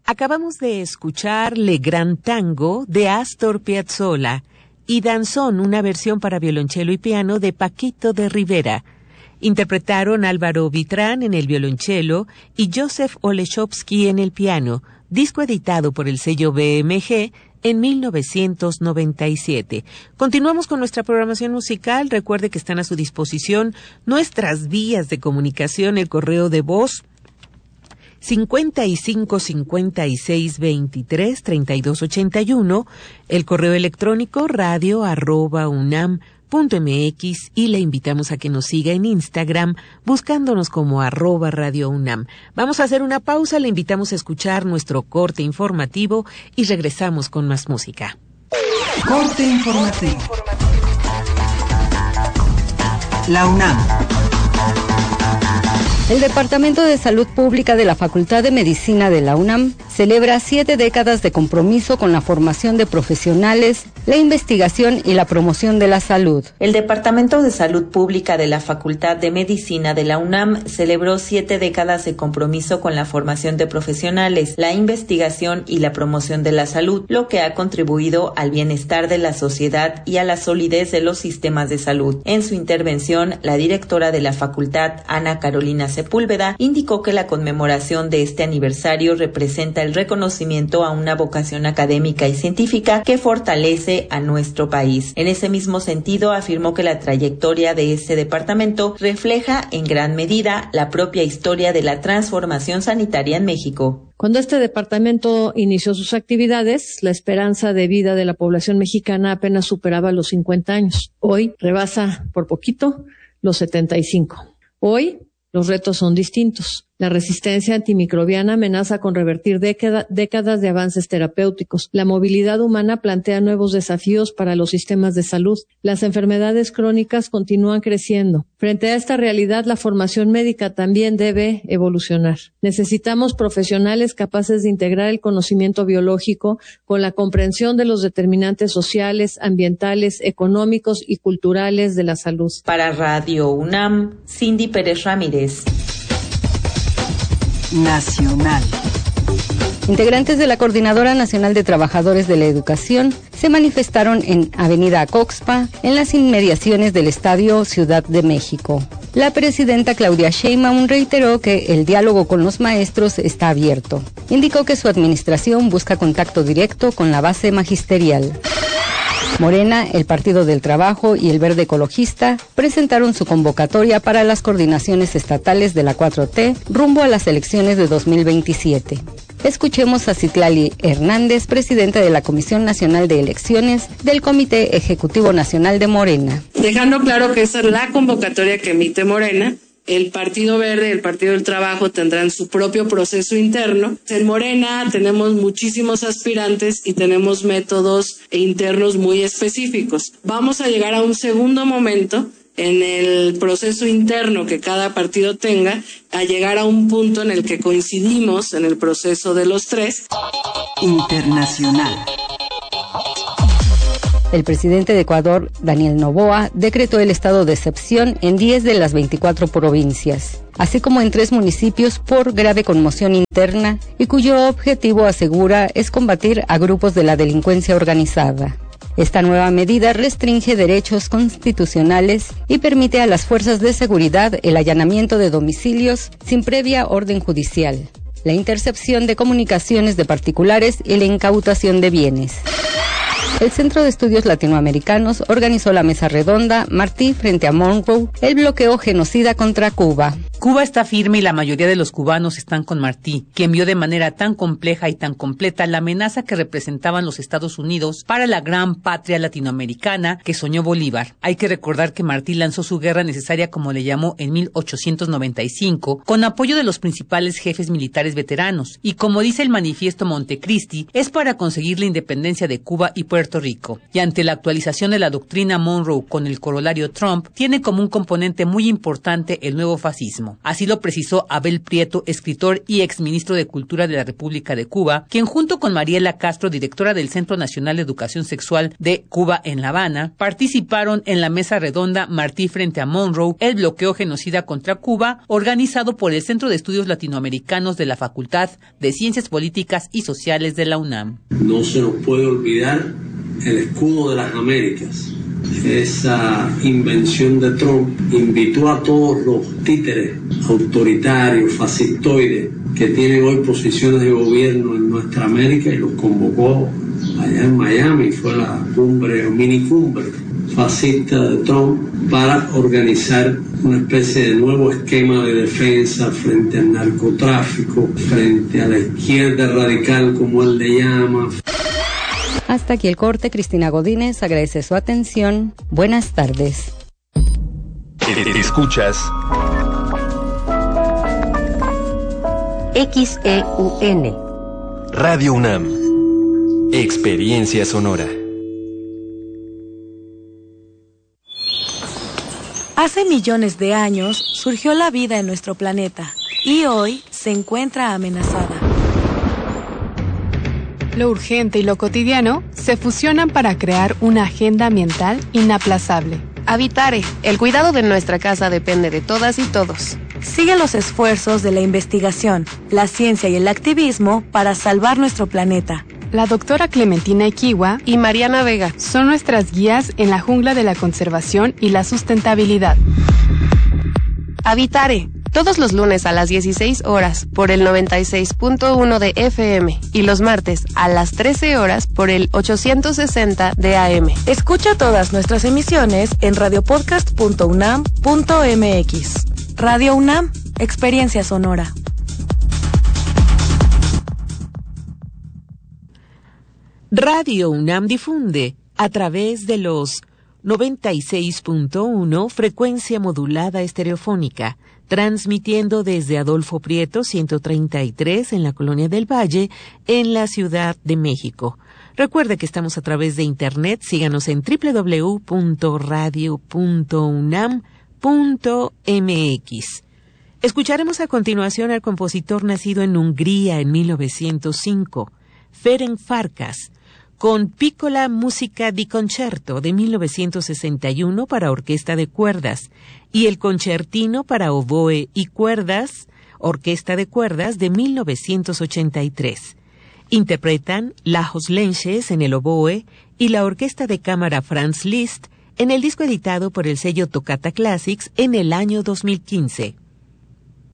Acabamos de escuchar Le Gran Tango de Astor Piazzolla y Danzón, una versión para violonchelo y piano de Paquito de Rivera. Interpretaron Álvaro Vitrán en el violonchelo y Joseph Olechowski en el piano, disco editado por el sello BMG en 1997. Continuamos con nuestra programación musical. Recuerde que están a su disposición nuestras vías de comunicación, el correo de voz 55 56 23 32 81, el correo electrónico radio@unam.mx y le invitamos a que nos siga en Instagram buscándonos como @Radio UNAM. Vamos a hacer una pausa, le invitamos a escuchar nuestro corte informativo y regresamos con más música. Corte informativo. La UNAM. El Departamento de Salud Pública de la Facultad de Medicina de la UNAM celebra 7 décadas de compromiso con la formación de profesionales, la investigación y la promoción de la salud. El Departamento de Salud Pública de la Facultad de Medicina de la UNAM celebró 7 décadas de compromiso con la formación de profesionales, la investigación y la promoción de la salud, lo que ha contribuido al bienestar de la sociedad y a la solidez de los sistemas de salud. En su intervención, la directora de la facultad, Ana Carolina Sepúlveda, indicó que la conmemoración de este aniversario representa el reconocimiento a una vocación académica y científica que fortalece a nuestro país. En ese mismo sentido, afirmó que la trayectoria de este departamento refleja en gran medida la propia historia de la transformación sanitaria en México. Cuando este departamento inició sus actividades, la esperanza de vida de la población mexicana apenas superaba los 50 años. Hoy rebasa por poquito los 75. Hoy los retos son distintos. La resistencia antimicrobiana amenaza con revertir décadas de avances terapéuticos. La movilidad humana plantea nuevos desafíos para los sistemas de salud. Las enfermedades crónicas continúan creciendo. Frente a esta realidad, la formación médica también debe evolucionar. Necesitamos profesionales capaces de integrar el conocimiento biológico con la comprensión de los determinantes sociales, ambientales, económicos y culturales de la salud. Para Radio UNAM, Cindy Pérez Ramírez. Nacional. Integrantes de la Coordinadora Nacional de Trabajadores de la Educación se manifestaron en Avenida Acoxpa, en las inmediaciones del Estadio Ciudad de México. La presidenta Claudia Sheinbaum reiteró que el diálogo con los maestros está abierto. Indicó que su administración busca contacto directo con la base magisterial. Morena, el Partido del Trabajo y el Verde Ecologista presentaron su convocatoria para las coordinaciones estatales de la 4T rumbo a las elecciones de 2027. Escuchemos a Citlali Hernández, presidenta de la Comisión Nacional de Elecciones del Comité Ejecutivo Nacional de Morena. Dejando claro que esa es la convocatoria que emite Morena. El Partido Verde y el Partido del Trabajo tendrán su propio proceso interno. En Morena tenemos muchísimos aspirantes y tenemos métodos internos muy específicos. Vamos a llegar a un segundo momento en el proceso interno que cada partido tenga, a llegar a un punto en el que coincidimos en el proceso de los tres. Internacional. El presidente de Ecuador, Daniel Noboa, decretó el estado de excepción en 10 de las 24 provincias, así como en 3 municipios por grave conmoción interna y cuyo objetivo, asegura, es combatir a grupos de la delincuencia organizada. Esta nueva medida restringe derechos constitucionales y permite a las fuerzas de seguridad el allanamiento de domicilios sin previa orden judicial, la intercepción de comunicaciones de particulares y la incautación de bienes. El Centro de Estudios Latinoamericanos organizó la mesa redonda Martí frente a Monroe, el bloqueo genocida contra Cuba. Cuba está firme y la mayoría de los cubanos están con Martí, quien vio de manera tan compleja y tan completa la amenaza que representaban los Estados Unidos para la gran patria latinoamericana que soñó Bolívar. Hay que recordar que Martí lanzó su guerra necesaria, como le llamó, en 1895, con apoyo de los principales jefes militares veteranos, y como dice el manifiesto Montecristi, es para conseguir la independencia de Cuba y Puerto Rico. Y ante la actualización de la doctrina Monroe con el corolario Trump, tiene como un componente muy importante el nuevo fascismo. Páramo. Así lo precisó Abel Prieto, escritor y exministro de Cultura de la República de Cuba, quien junto con Mariela Castro, directora del Centro Nacional de Educación Sexual de Cuba en La Habana, participaron en la mesa redonda Martí frente a Monroe, el bloqueo genocida contra Cuba, organizado por el Centro de Estudios Latinoamericanos de la Facultad de Ciencias Políticas y Sociales de la UNAM. No se nos puede olvidar el escudo de las Américas. Esa invención de Trump invitó a todos los títeres autoritarios, fascistoides, que tienen hoy posiciones de gobierno en nuestra América, y los convocó allá en Miami. Fue la cumbre o minicumbre fascista de Trump para organizar una especie de nuevo esquema de defensa frente al narcotráfico, frente a la izquierda radical, como él le llama. Hasta aquí el corte. Cristina Godínez agradece su atención. Buenas tardes. Escuchas XEUN Radio UNAM. Experiencia sonora. Hace millones de años surgió la vida en nuestro planeta y hoy se encuentra amenazada. Lo urgente y lo cotidiano se fusionan para crear una agenda ambiental inaplazable. Habitare, el cuidado de nuestra casa depende de todas y todos. Sigue los esfuerzos de la investigación, la ciencia y el activismo para salvar nuestro planeta. La doctora Clementina Equigua y Mariana Vega son nuestras guías en la jungla de la conservación y la sustentabilidad. Habitare, todos los lunes a las 16 horas por el 96.1 de FM y los martes a las 13 horas por el 860 de AM. Escucha todas nuestras emisiones en radiopodcast.unam.mx. Radio UNAM, experiencia sonora. Radio UNAM difunde a través de los 96.1 frecuencia modulada estereofónica, transmitiendo desde Adolfo Prieto 133 en la Colonia del Valle, en la Ciudad de México. Recuerde que estamos a través de Internet. Síganos en www.radio.unam.mx. Escucharemos a continuación al compositor nacido en Hungría en 1905, Ferenc Farkas, con Piccola Musica di Concerto de 1961 para orquesta de cuerdas y el concertino para oboe y cuerdas, orquesta de cuerdas de 1983. Interpretan Lajos Lenches en el oboe y la orquesta de cámara Franz Liszt en el disco editado por el sello Toccata Classics en el año 2015.